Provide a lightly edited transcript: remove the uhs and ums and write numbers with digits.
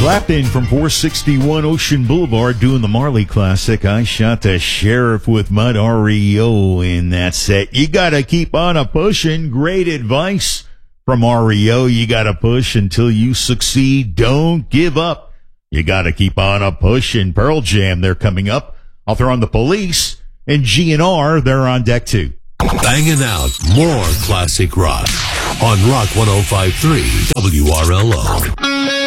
Clapton from 461 Ocean Boulevard doing the Marley Classic. I shot the sheriff with mud, REO in that set. You gotta keep on a pushing. Great advice from REO. You gotta push until you succeed. Don't give up. You gotta keep on a pushing. Pearl Jam, they're coming up. I'll throw on the Police and GNR. They're on deck too. Banging out more classic rock on Rock 105.3 WRLO.